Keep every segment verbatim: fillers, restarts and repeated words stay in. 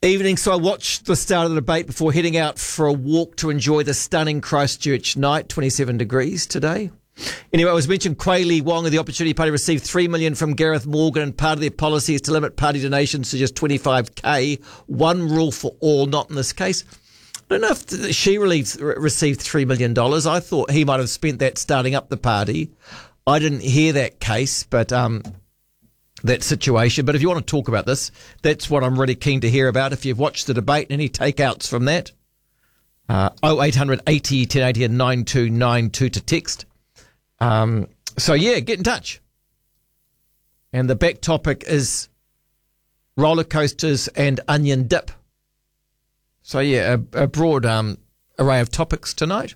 Evening, so I watched the start of the debate before heading out for a walk to enjoy the stunning Christchurch night, twenty-seven degrees today. Anyway, I was mentioned Quayle Wong of the Opportunity Party received three million dollars from Gareth Morgan, and part of their policy is to limit party donations to just twenty-five K. One rule for all, not in this case. I don't know if she relieved, received three million dollars. I thought he might have spent that starting up the party. I didn't hear that case, but um, that situation. But if you want to talk about this, that's what I'm really keen to hear about. If you've watched the debate and any takeouts from that, uh, oh eight hundred eighty ten eighty and nine two nine two to text. Um, so, yeah, get in touch. And the back topic is roller coasters and onion dip. So, yeah, a, a broad um, array of topics tonight.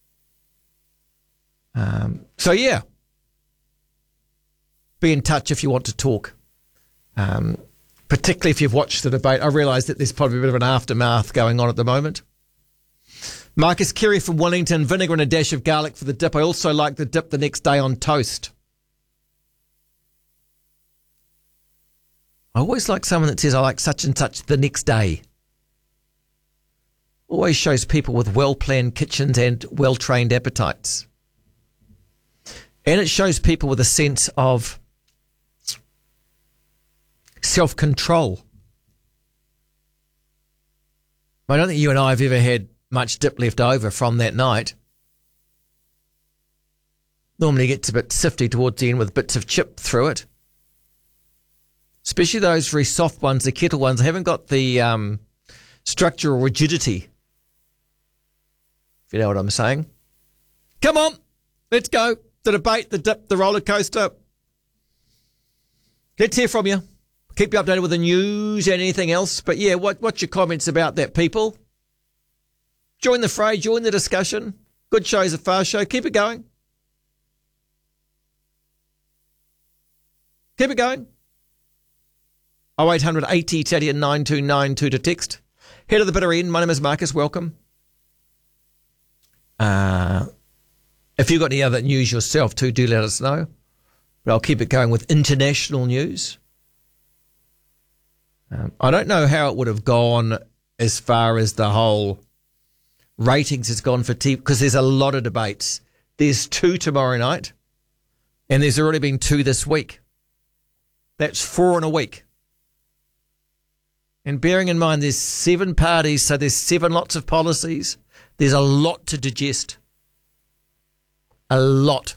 Um, so, yeah, be in touch if you want to talk, um, particularly if you've watched the debate. I realise that there's probably a bit of an aftermath going on at the moment. Marcus Kerry from Wellington, vinegar and a dash of garlic for the dip. I also like the dip the next day on toast. I always like someone that says I like such and such the next day. Always shows people with well-planned kitchens and well-trained appetites. And it shows people with a sense of self-control. I don't think you and I have ever had much dip left over from that night. Normally gets a bit sifty towards the end with bits of chip through it. Especially those very soft ones, the kettle ones, haven't got the um, structural rigidity. If you know what I'm saying. Come on, let's go. The debate, the dip, the roller coaster. Let's hear from you. Keep you updated with the news and anything else. But yeah, what, what's your comments about that, people? Join the fray, join the discussion. Good show's a fast show. Keep it going. Keep it going. oh eight hundred eighty ten eighty and nine two nine two to text. Head of the bitter end. My name is Marcus. Welcome. Uh, if you've got any other news yourself too, do let us know. But I'll keep it going with international news. Um, I don't know how it would have gone as far as the whole ratings has gone for T V, because there's a lot of debates. There's two tomorrow night, and there's already been two this week. That's four in a week. And bearing in mind there's seven parties, so there's seven lots of policies. There's a lot to digest. A lot.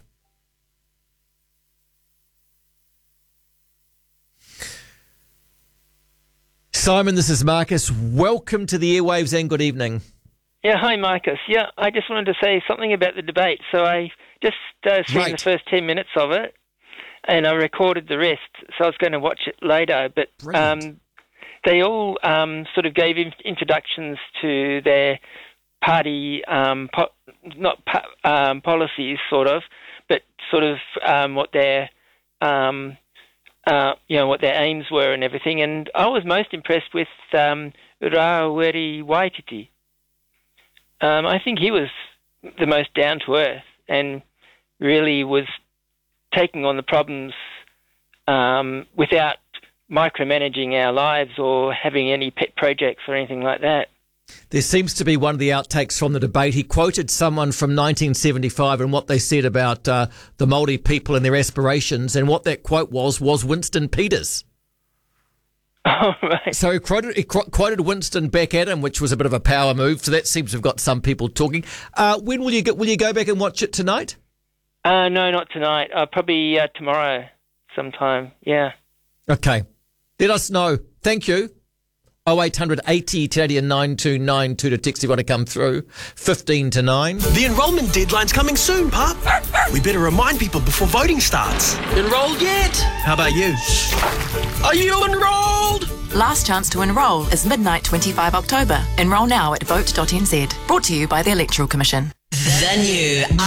Simon, this is Marcus. Welcome to the airwaves and good evening. Yeah, hi, Marcus. Yeah, I just wanted to say something about the debate. So I just uh, seen right. the first ten minutes of it, and I recorded the rest, so I was going to watch it later. But um, they all um, sort of gave in- introductions to their party, um, po- not po- um, policies, sort of, but sort of um, what their, um, uh, you know, what their aims were and everything. And I was most impressed with um, Rawiri Waititi. Um, I think he was the most down to earth and really was taking on the problems um, without micromanaging our lives or having any pet projects or anything like that. There seems to be one of the outtakes from the debate. He quoted someone from nineteen seventy-five and what they said about uh, the Māori people and their aspirations, and what that quote was was Winston Peters. Oh, right. So he quoted, he quoted Winston back at him, which was a bit of a power move. So that seems to have got some people talking. Uh, when will you get? Will you go back and watch it tonight? Uh, no, not tonight. Uh, probably uh, tomorrow sometime. Yeah. Okay. Let us know. Thank you. oh eight hundred eighty ten eighty and nine two nine two to text if you want to come through. fifteen to nine. The enrolment deadline's coming soon, pup. We better remind people before voting starts. Enrolled yet? How about you? Are you enrolled? Last chance to enrol is midnight twenty-five October. Enrol now at vote dot n z. Brought to you by the Electoral Commission. The new